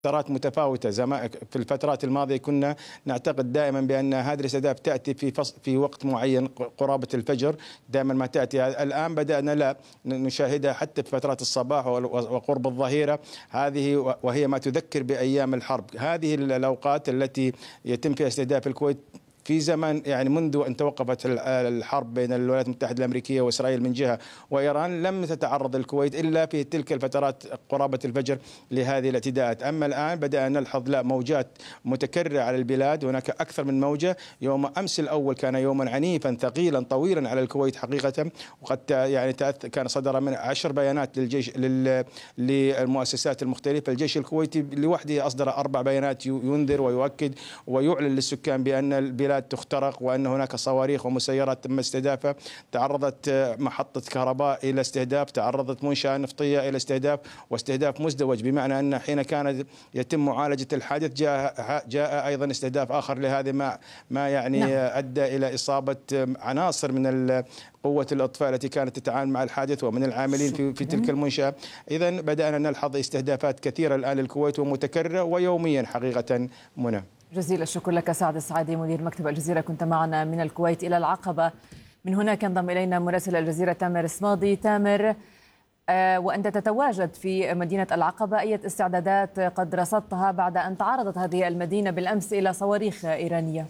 فترات متفاوتة. في الفترات الماضية كنا نعتقد دائما بأن هذه الاستهداف تأتي في وقت معين قرابة الفجر، دائما ما تأتي. الآن بدأنا لا نشاهدها حتى في فترات الصباح وقرب الظهيرة، هذه وهي ما تذكر بأيام الحرب. هذه الأوقات التي يتم فيها استهداف الكويت في زمن يعني منذ أن توقفت الحرب بين الولايات المتحدة الأمريكية وإسرائيل من جهة وإيران، لم تتعرض الكويت إلا في تلك الفترات قرابة الفجر لهذه الاعتداءات. أما الآن بدأنا نلحظ لا موجات متكررة على البلاد، هناك أكثر من موجة. يوم أمس الأول كان يوما عنيفا ثقيلا طويلا على الكويت حقيقة، وقد يعني كان صدر من 10 بيانات للجيش للمؤسسات المختلفة. الجيش الكويتي لوحده أصدر 4 بيانات ينذر ويؤكد ويعلن للسكان بأن البلاد تخترق، وأن هناك صواريخ ومسيرات تم استهدافها. تعرضت محطة كهرباء إلى استهداف، تعرضت منشأة نفطية إلى استهداف، واستهداف مزدوج، بمعنى أن حين كان يتم معالجة الحادث جاء أيضا استهداف آخر لهذا ما يعني أدى إلى إصابة عناصر من قوة الإطفاء التي كانت تتعامل مع الحادث ومن العاملين في تلك المنشأة. إذن بدأنا نلحظ استهدافات كثيرة الآن للكويت ومتكررة ويوميا حقيقة. منى، جزيل الشكر لك سعد السعيدي مدير مكتب الجزيرة، كنت معنا من الكويت إلى العقبة. من هناك انضم إلينا مراسل الجزيرة تامر اسماضي. تامر، وأنت تتواجد في مدينة العقبة، أي استعدادات قد رصدتها بعد أن تعرضت هذه المدينة بالأمس إلى صواريخ إيرانية؟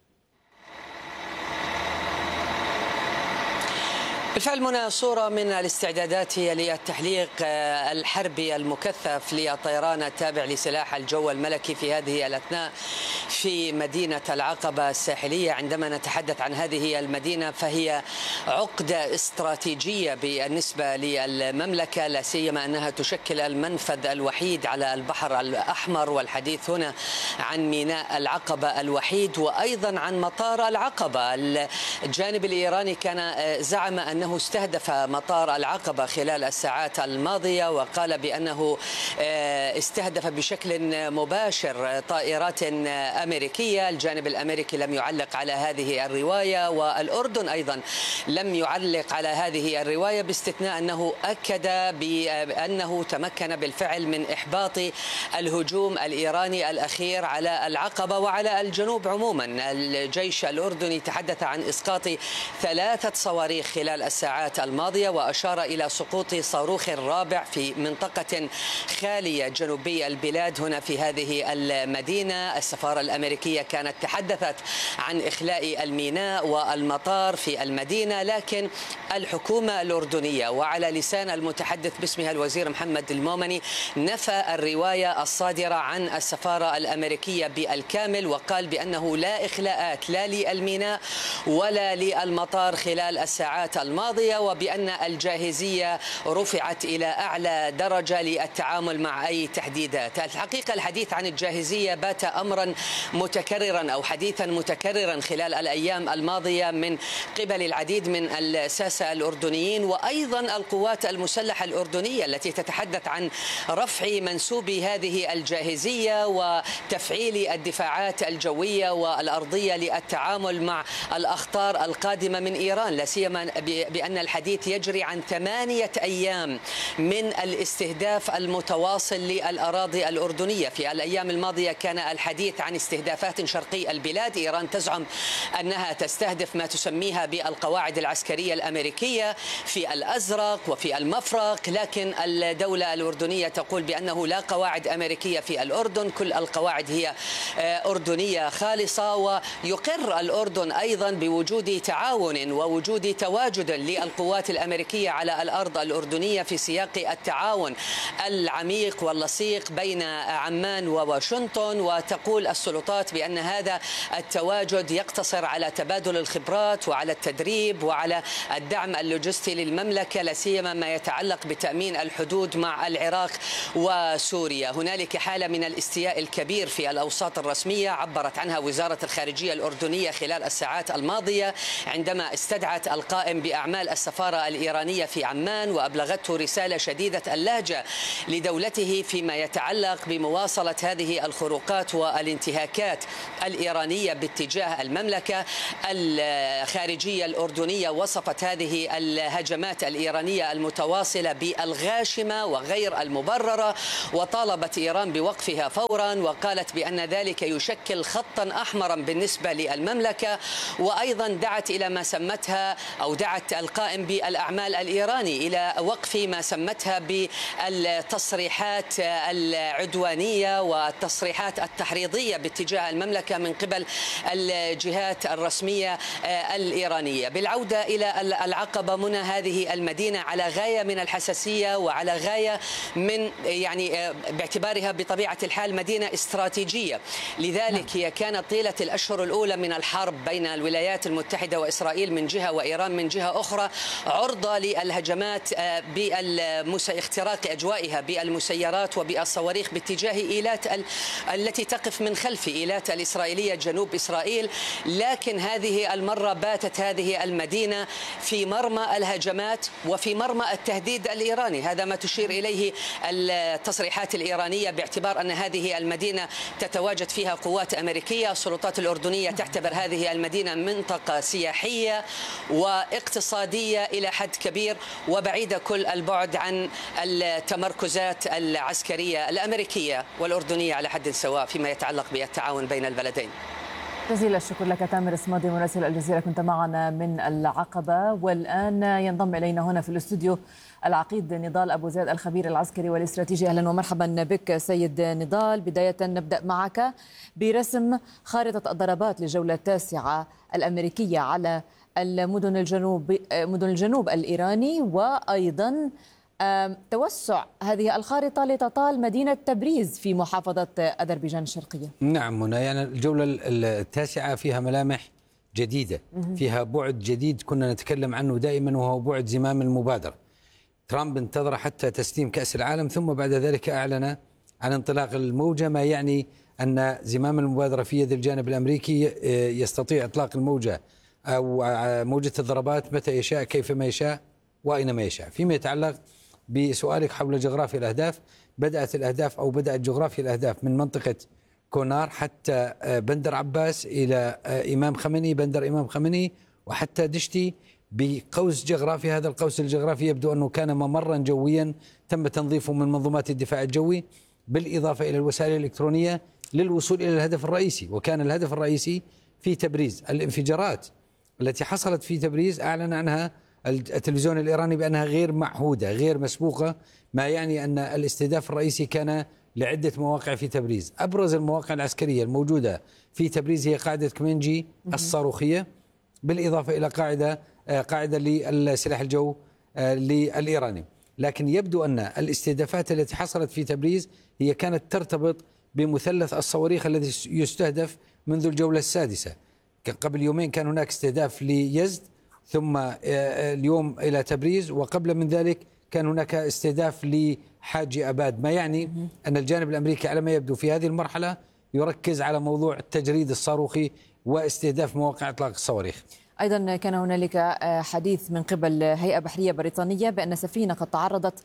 بالفعل منى، صورة من الاستعدادات هي للتحليق الحربي المكثف للطيران التابع لسلاح الجو الملكي في هذه الأثناء في مدينة العقبة الساحلية. عندما نتحدث عن هذه المدينة فهي عقدة استراتيجية بالنسبة للمملكة، لا سيما أنها تشكل المنفذ الوحيد على البحر الأحمر، والحديث هنا عن ميناء العقبة الوحيد وأيضا عن مطار العقبة. الجانب الإيراني كان زعم أنه استهدف مطار العقبة خلال الساعات الماضية، وقال بأنه استهدف بشكل مباشر طائرات أمريكية. الجانب الأمريكي لم يعلق على هذه الرواية، والأردن أيضا لم يعلق على هذه الرواية، باستثناء أنه أكد بأنه تمكن بالفعل من إحباط الهجوم الإيراني الأخير على العقبة وعلى الجنوب عموما. الجيش الأردني تحدث عن إسقاط 3 صواريخ خلال الساعات الماضية، وأشار إلى سقوط صاروخ رابع في منطقة خالية جنوبي البلاد هنا في هذه المدينة. السفارة الأمريكية كانت تحدثت عن إخلاء الميناء والمطار في المدينة، لكن الحكومة الأردنية وعلى لسان المتحدث باسمها الوزير محمد المومني نفى الرواية الصادرة عن السفارة الأمريكية بالكامل، وقال بأنه لا إخلاءات لا للميناء ولا للمطار خلال الساعات الماضية، وبأن الجاهزية رفعت إلى أعلى درجة للتعامل مع أي تحديدات. الحقيقة الحديث عن الجاهزية بات أمرا متكررا أو حديثا متكررا خلال الأيام الماضية من قبل العديد من الساسة الأردنيين، وأيضا القوات المسلحة الأردنية التي تتحدث عن رفع منسوب هذه الجاهزية وتفعيل الدفاعات الجوية والأرضية للتعامل مع الأخطار القادمة من إيران، لا سيما بأن الحديث يجري عن 8 أيام من الاستهداف المتواصل للأراضي الأردنية. في الأيام الماضية كان الحديث عن استهدافات شرقي البلاد. إيران تزعم أنها تستهدف ما تسميها بالقواعد العسكرية الأمريكية في الأزرق وفي المفرق، لكن الدولة الأردنية تقول بأنه لا قواعد أمريكية في الأردن، كل القواعد هي أردنية خالصة. ويقر الأردن أيضا بوجود تعاون ووجود تواجد للقوات الأمريكية على الأرض الأردنية في سياق التعاون العميق واللصيق بين عمان وواشنطن. وتقول السلطات بأن هذا التواجد يقتصر على تبادل الخبرات وعلى التدريب وعلى الدعم اللوجستي للمملكة، لا سيما ما يتعلق بتأمين الحدود مع العراق وسوريا. هنالك حالة من الاستياء الكبير في الأوساط الرسمية عبرت عنها وزارة الخارجية الأردنية خلال الساعات الماضية عندما استدعت القائم بأعمال أعمال السفارة الإيرانية في عمان، وأبلغته رسالة شديدة اللهجة لدولته فيما يتعلق بمواصلة هذه الخروقات والانتهاكات الإيرانية باتجاه المملكة. الخارجية الأردنية وصفت هذه الهجمات الإيرانية المتواصلة بالغاشمة وغير المبررة، وطالبت إيران بوقفها فورا، وقالت بأن ذلك يشكل خطا أحمرا بالنسبة للمملكة. وأيضا دعت إلى ما سمتها أو دعت القائم بالأعمال الإيراني إلى وقف ما سمتها بالتصريحات العدوانية والتصريحات التحريضية باتجاه المملكة من قبل الجهات الرسمية الإيرانية. بالعودة إلى العقبة منى، هذه المدينة على غاية من الحساسية وعلى غاية من باعتبارها بطبيعة الحال مدينة استراتيجية. لذلك هي كانت طيلة الأشهر الأولى من الحرب بين الولايات المتحدة وإسرائيل من جهة وإيران من جهة أخرى عرضة للهجمات باختراق أجوائها بالمسيرات وبالصواريخ باتجاه إيلات التي تقف من خلف إيلات الإسرائيلية جنوب إسرائيل. لكن هذه المرة باتت هذه المدينة في مرمى الهجمات وفي مرمى التهديد الإيراني. هذا ما تشير إليه التصريحات الإيرانية، باعتبار أن هذه المدينة تتواجد فيها قوات أمريكية. السلطات الأردنية تعتبر هذه المدينة منطقة سياحية واقتصادية إلى حد كبير، وبعيدة كل البعد عن التمركزات العسكرية الأمريكية والأردنية على حد سواء فيما يتعلق بالتعاون بين البلدين. جزيل الشكر لك تامر اسماضي مراسل الجزيرة، كنت معنا من العقبة. والآن ينضم إلينا هنا في الاستوديو العقيد نضال أبو زيد الخبير العسكري والاستراتيجي. أهلا ومرحبا بك سيد نضال. بداية نبدأ معك برسم خارطة الضربات للجولة التاسعة الأمريكية على مدن الجنوب الإيراني، وأيضا توسع هذه الخارطة لتطال مدينة تبريز في محافظة أذربيجان الشرقية. نعم منى، يعني الجولة التاسعة فيها ملامح جديدة، فيها بعد جديد كنا نتكلم عنه دائما، وهو بعد زمام المبادرة. ترامب انتظر حتى تسليم كأس العالم، ثم بعد ذلك أعلن عن انطلاق الموجة، ما يعني أن زمام المبادرة في يد الجانب الأمريكي، يستطيع إطلاق الموجة أو موجة الضربات متى يشاء كيفما يشاء وأينما يشاء. فيما يتعلق بسؤالك حول جغرافيا الأهداف، بدأت جغرافيا الأهداف من منطقة كونار حتى بندر عباس إلى بندر إمام خميني وحتى دشتي بقوس جغرافي. هذا القوس الجغرافي يبدو أنه كان ممرا جويا تم تنظيفه من منظومات الدفاع الجوي، بالإضافة إلى الوسائل الإلكترونية للوصول إلى الهدف الرئيسي. وكان الهدف الرئيسي في تبريز. الانفجارات التي حصلت في تبريز أعلن عنها التلفزيون الإيراني بأنها غير معهودة غير مسبوقة، ما يعني أن الاستهداف الرئيسي كان لعدة مواقع في تبريز. أبرز المواقع العسكرية الموجودة في تبريز هي قاعدة كمنجي الصاروخية، بالإضافة إلى قاعدة للسلاح الجو للإيراني. لكن يبدو أن الاستهدافات التي حصلت في تبريز هي كانت ترتبط بمثلث الصواريخ الذي يستهدف منذ الجولة السادسة. قبل يومين كان هناك استهداف ليزد، ثم اليوم إلى تبريز، وقبل من ذلك كان هناك استهداف لحاجي أباد، ما يعني أن الجانب الأمريكي على ما يبدو في هذه المرحلة يركز على موضوع التجريد الصاروخي واستهداف مواقع إطلاق الصواريخ. أيضا كان هنالك حديث من قبل هيئة بحرية بريطانية بأن سفينة قد تعرضت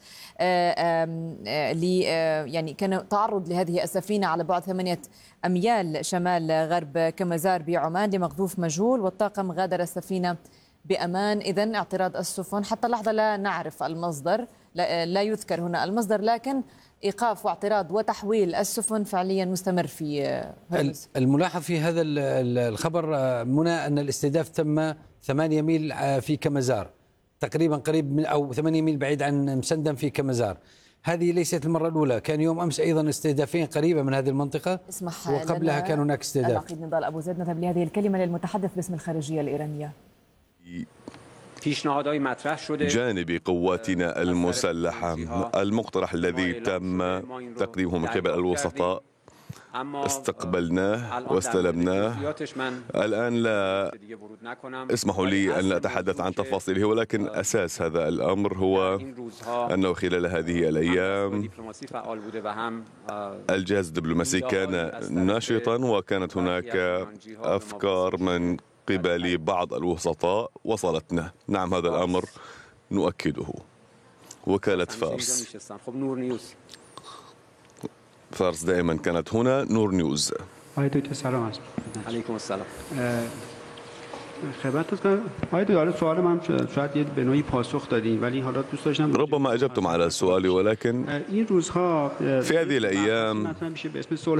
يعني كان تعرض لهذه السفينة على بعد 8 أميال شمال غرب كمزار بعمان لمقذوف مجهول، والطاقم غادر السفينة بأمان. إذن اعتراض السفن حتى اللحظة لا نعرف المصدر، لا يذكر هنا المصدر، لكن إيقاف واعتراض وتحويل السفن فعليا مستمر في هرمز. الملاحظ في هذا الخبر منى أن الاستهداف تم 8 ميل في كمزار، تقريبا قريب من أو 8 ميل بعيد عن مسندم في كمزار. هذه ليست المرة الأولى، كان يوم أمس أيضا استهدافين قريبة من هذه المنطقة، وقبلها كان هناك استهداف. العقيد نضال أبو زيد، نذهب لهذه الكلمة للمتحدث باسم الخارجية الإيرانية. جانب قواتنا المسلحة المقترح الذي تم تقديمه من قبل الوسطاء استقبلناه واستلمناه. الآن لا اسمحوا لي أن لا أتحدث عن تفاصيله، ولكن أساس هذا الأمر هو أنه خلال هذه الأيام الجهاز الدبلوماسي كان ناشطا، وكانت هناك أفكار من قبل بعض الوسطاء وصلتنا. نعم، هذا الأمر نؤكده. وكالة فارس دائما كانت هنا. نور نيوز. عليكم السلام. خدمتتون کنم. آقای دکتر، سوال من شاید یه به نوعی پاسخ دادین ولی حالا دوست داشتم ربما أجبتم على سؤالي، ولكن این روزها في هذه الأيام مثلا میشه به اسم